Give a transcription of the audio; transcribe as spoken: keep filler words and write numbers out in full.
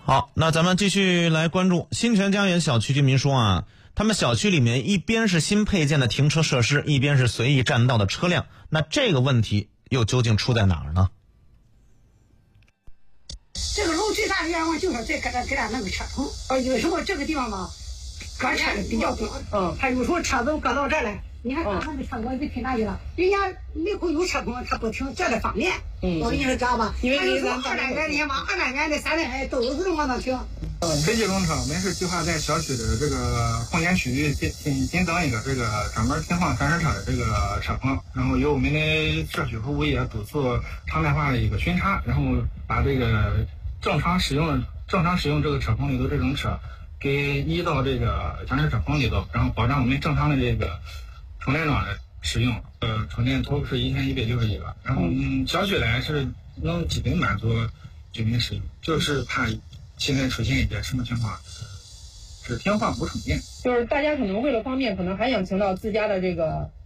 好，那咱们继续来关注新泉家园小区居民说啊，他们小区里面一边是新配建的停车设施，一边是随意占道的车辆，那这个问题又究竟出在哪儿呢？ 这个楼最大的愿望就是再给他给他弄个车棚，呃，有时候这个地方吧，搁车的比较多，嗯，他有时候车都搁到这儿来，你看他那个车我给停哪里了？人家那会有车棚，他不停，这的方便。嗯，我跟你说知道吧？因为有时候二单元的往二单元的、三单元都有这种往那停。 飞机动车，我们是计划在小区的这个空间区域新新新增一个这个专门停放三轮车的这个车棚，然后由我们的社区和物业督促常态化的一个巡查，然后把这个正常使用的正常使用这个车棚里头这种车给移到这个专车车棚里头，然后保障我们正常的这个充电桩的使用。呃，充电头是一千一百六十一个，然后嗯，小区呢是能基本满足居民使用，就是怕现在出现一些什么情况，是停放不充电。 就是大家可能为了方便，可能还想停到自家的这个